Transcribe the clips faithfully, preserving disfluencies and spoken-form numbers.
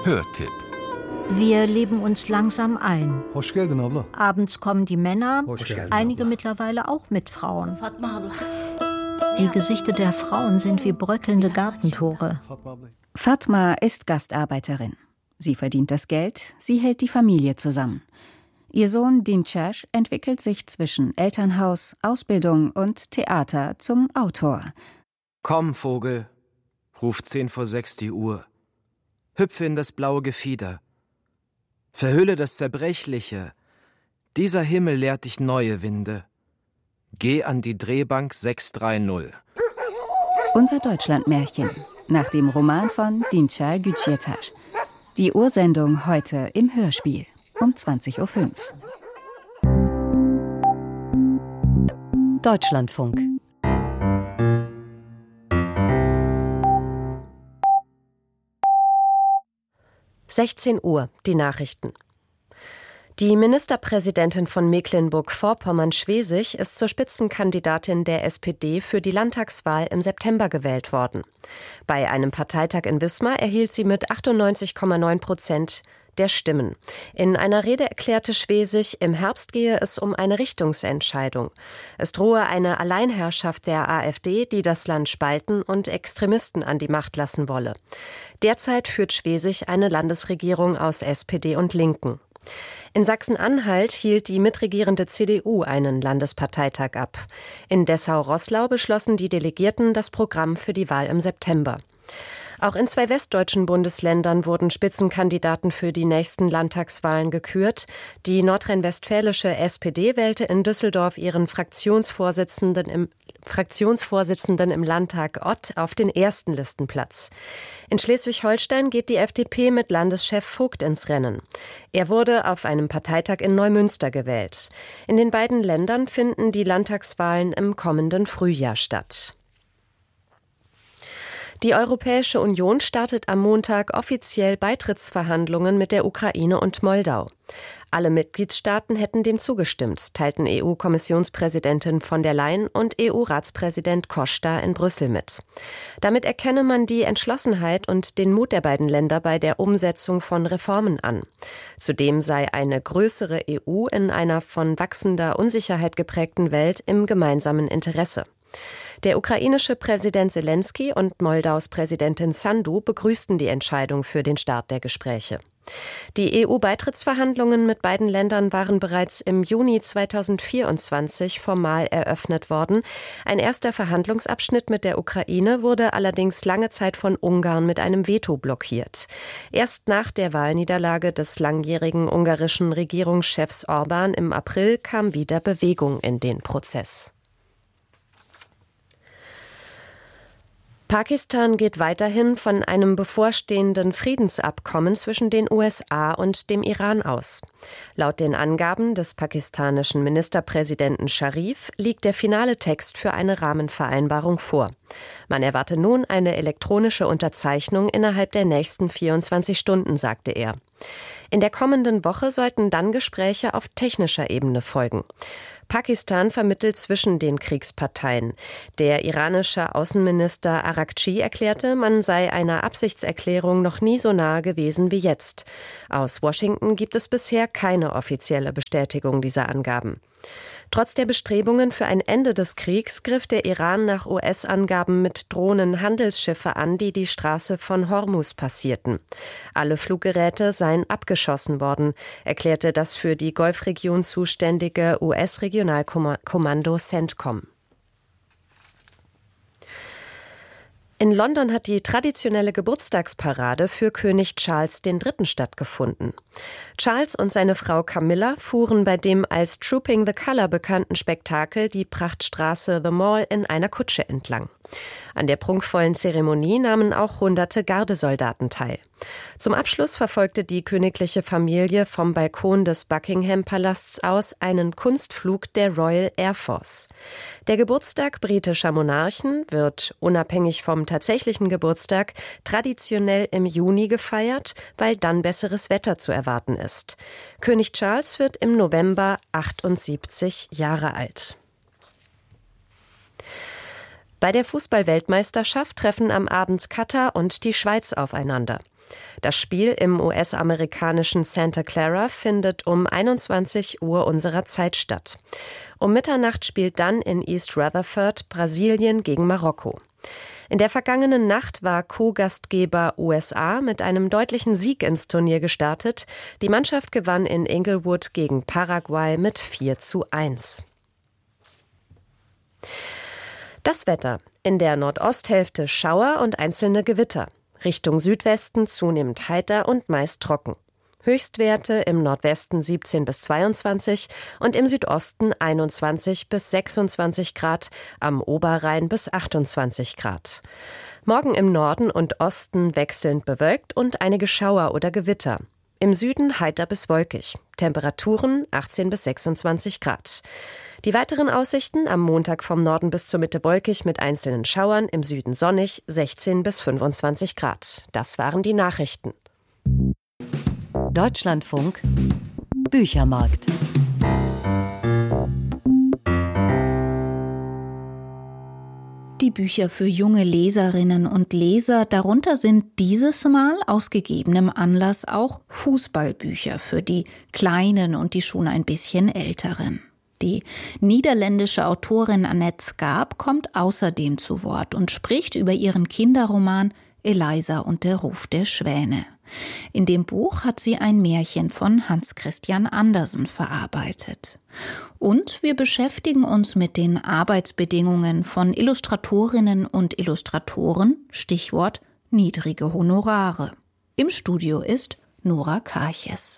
Hörtipp. Wir leben uns langsam ein. Hoş geldin abla. Abends kommen die Männer, Hoş geldin, einige abla. mittlerweile auch mit Frauen. Die Gesichter der Frauen sind wie bröckelnde Gartentore. Fatma ist Gastarbeiterin. Sie verdient das Geld, sie hält die Familie zusammen. Ihr Sohn Dinçer entwickelt sich zwischen Elternhaus, Ausbildung und Theater zum Autor. Komm, Vogel, ruft zehn vor sechs die Uhr. Hüpfe in das blaue Gefieder. Verhülle das Zerbrechliche. Dieser Himmel lehrt dich neue Winde. Geh an die Drehbank sechs drei null. Unser Deutschlandmärchen, nach dem Roman von Dinçer Gücietar. Die Ursendung heute im Hörspiel um zwanzig Uhr fünf. Deutschlandfunk. sechzehn Uhr, die Nachrichten. Die Ministerpräsidentin von Mecklenburg-Vorpommern-Schwesig ist zur Spitzenkandidatin der S P D für die Landtagswahl im September gewählt worden. Bei einem Parteitag in Wismar erhielt sie mit achtundneunzig Komma neun Prozent der Stimmen. In einer Rede erklärte Schwesig, im Herbst gehe es um eine Richtungsentscheidung. Es drohe eine Alleinherrschaft der AfD, die das Land spalten und Extremisten an die Macht lassen wolle. Derzeit führt Schwesig eine Landesregierung aus S P D und Linken. In Sachsen-Anhalt hielt die mitregierende C D U einen Landesparteitag ab. In Dessau-Roßlau beschlossen die Delegierten das Programm für die Wahl im September. Auch in zwei westdeutschen Bundesländern wurden Spitzenkandidaten für die nächsten Landtagswahlen gekürt. Die nordrhein-westfälische S P D wählte in Düsseldorf ihren Fraktionsvorsitzenden im, Fraktionsvorsitzenden im Landtag Ott auf den ersten Listenplatz. In Schleswig-Holstein geht die F D P mit Landeschef Vogt ins Rennen. Er wurde auf einem Parteitag in Neumünster gewählt. In den beiden Ländern finden die Landtagswahlen im kommenden Frühjahr statt. Die Europäische Union startet am Montag offiziell Beitrittsverhandlungen mit der Ukraine und Moldau. Alle Mitgliedstaaten hätten dem zugestimmt, teilten E U-Kommissionspräsidentin von der Leyen und E U-Ratspräsident Costa in Brüssel mit. Damit erkenne man die Entschlossenheit und den Mut der beiden Länder bei der Umsetzung von Reformen an. Zudem sei eine größere E U in einer von wachsender Unsicherheit geprägten Welt im gemeinsamen Interesse. Der ukrainische Präsident Selensky und Moldaus Präsidentin Sandu begrüßten die Entscheidung für den Start der Gespräche. Die E U-Beitrittsverhandlungen mit beiden Ländern waren bereits im Juni zweitausendvierundzwanzig formal eröffnet worden. Ein erster Verhandlungsabschnitt mit der Ukraine wurde allerdings lange Zeit von Ungarn mit einem Veto blockiert. Erst nach der Wahlniederlage des langjährigen ungarischen Regierungschefs Orbán im April kam wieder Bewegung in den Prozess. Pakistan geht weiterhin von einem bevorstehenden Friedensabkommen zwischen den U S A und dem Iran aus. Laut den Angaben des pakistanischen Ministerpräsidenten Sharif liegt der finale Text für eine Rahmenvereinbarung vor. Man erwarte nun eine elektronische Unterzeichnung innerhalb der nächsten vierundzwanzig Stunden, sagte er. In der kommenden Woche sollten dann Gespräche auf technischer Ebene folgen. Pakistan vermittelt zwischen den Kriegsparteien. Der iranische Außenminister Araghchi erklärte, man sei einer Absichtserklärung noch nie so nahe gewesen wie jetzt. Aus Washington gibt es bisher keine offizielle Bestätigung dieser Angaben. Trotz der Bestrebungen für ein Ende des Kriegs griff der Iran nach U S-Angaben mit Drohnen Handelsschiffe an, die die Straße von Hormuz passierten. Alle Fluggeräte seien abgeschossen worden, erklärte das für die Golfregion zuständige U S-Regionalkommando CENTCOM. In London hat die traditionelle Geburtstagsparade für König Charles der Dritte stattgefunden. Charles und seine Frau Camilla fuhren bei dem als Trooping the Colour bekannten Spektakel die Prachtstraße The Mall in einer Kutsche entlang. An der prunkvollen Zeremonie nahmen auch hunderte Gardesoldaten teil. Zum Abschluss verfolgte die königliche Familie vom Balkon des Buckingham-Palasts aus einen Kunstflug der Royal Air Force. Der Geburtstag britischer Monarchen wird, unabhängig vom tatsächlichen Geburtstag, traditionell im Juni gefeiert, weil dann besseres Wetter zu erwarten ist. König Charles wird im November achtundsiebzig Jahre alt. Bei der Fußball-Weltmeisterschaft treffen am Abend Katar und die Schweiz aufeinander. Das Spiel im U S-amerikanischen Santa Clara findet um einundzwanzig Uhr unserer Zeit statt. Um Mitternacht spielt dann in East Rutherford Brasilien gegen Marokko. In der vergangenen Nacht war Co-Gastgeber U S A mit einem deutlichen Sieg ins Turnier gestartet. Die Mannschaft gewann in Inglewood gegen Paraguay mit vier zu eins. Das Wetter. In der Nordosthälfte Schauer und einzelne Gewitter. Richtung Südwesten zunehmend heiter und meist trocken. Höchstwerte im Nordwesten siebzehn bis zweiundzwanzig und im Südosten einundzwanzig bis sechsundzwanzig Grad, am Oberrhein bis achtundzwanzig Grad. Morgen im Norden und Osten wechselnd bewölkt und einige Schauer oder Gewitter. Im Süden heiter bis wolkig. Temperaturen achtzehn bis sechsundzwanzig Grad. Die weiteren Aussichten: am Montag vom Norden bis zur Mitte wolkig mit einzelnen Schauern, im Süden sonnig, sechzehn bis fünfundzwanzig Grad. Das waren die Nachrichten. Deutschlandfunk Büchermarkt. Die Bücher für junge Leserinnen und Leser, darunter sind dieses Mal aus gegebenem Anlass auch Fußballbücher für die Kleinen und die schon ein bisschen Älteren. Die niederländische Autorin Annette Schaap kommt außerdem zu Wort und spricht über ihren Kinderroman Eliza und der Ruf der Schwäne. In dem Buch hat sie ein Märchen von Hans Christian Andersen verarbeitet. Und wir beschäftigen uns mit den Arbeitsbedingungen von Illustratorinnen und Illustratoren, Stichwort niedrige Honorare. Im Studio ist Nora Karches.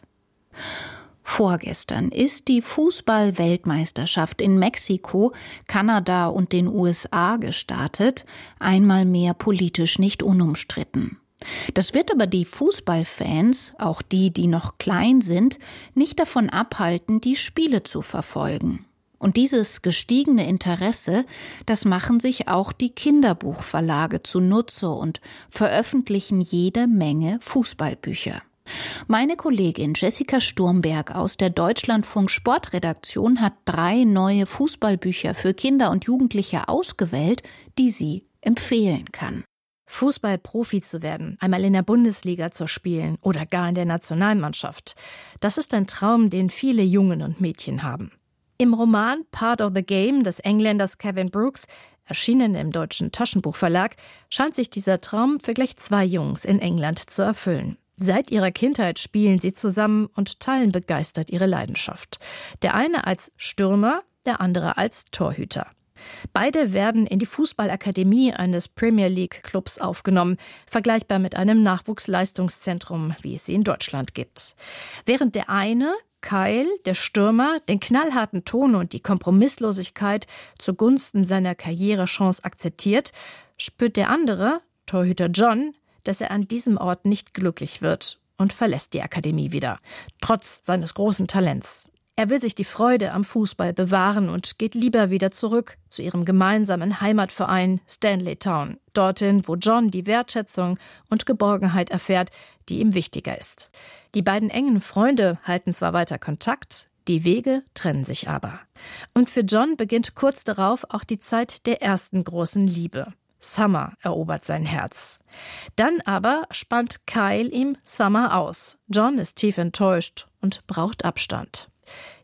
Vorgestern ist die Fußball-Weltmeisterschaft in Mexiko, Kanada und den U S A gestartet, einmal mehr politisch nicht unumstritten. Das wird aber die Fußballfans, auch die, die noch klein sind, nicht davon abhalten, die Spiele zu verfolgen. Und dieses gestiegene Interesse, das machen sich auch die Kinderbuchverlage zunutze und veröffentlichen jede Menge Fußballbücher. Meine Kollegin Jessica Sturmberg aus der Deutschlandfunk Sportredaktion hat drei neue Fußballbücher für Kinder und Jugendliche ausgewählt, die sie empfehlen kann. Fußballprofi zu werden, einmal in der Bundesliga zu spielen oder gar in der Nationalmannschaft. Das ist ein Traum, den viele Jungen und Mädchen haben. Im Roman Part of the Game des Engländers Kevin Brooks, erschienen im Deutschen Taschenbuchverlag, scheint sich dieser Traum für gleich zwei Jungs in England zu erfüllen. Seit ihrer Kindheit spielen sie zusammen und teilen begeistert ihre Leidenschaft. Der eine als Stürmer, der andere als Torhüter. Beide werden in die Fußballakademie eines Premier League Clubs aufgenommen, vergleichbar mit einem Nachwuchsleistungszentrum, wie es sie in Deutschland gibt. Während der eine, Kyle, der Stürmer, den knallharten Ton und die Kompromisslosigkeit zugunsten seiner Karrierechance akzeptiert, spürt der andere, Torhüter John, dass er an diesem Ort nicht glücklich wird und verlässt die Akademie wieder, trotz seines großen Talents. Er will sich die Freude am Fußball bewahren und geht lieber wieder zurück zu ihrem gemeinsamen Heimatverein Stanley Town, dorthin, wo John die Wertschätzung und Geborgenheit erfährt, die ihm wichtiger ist. Die beiden engen Freunde halten zwar weiter Kontakt, die Wege trennen sich aber. Und für John beginnt kurz darauf auch die Zeit der ersten großen Liebe. Summer erobert sein Herz. Dann aber spannt Kyle ihm Summer aus. John ist tief enttäuscht und braucht Abstand.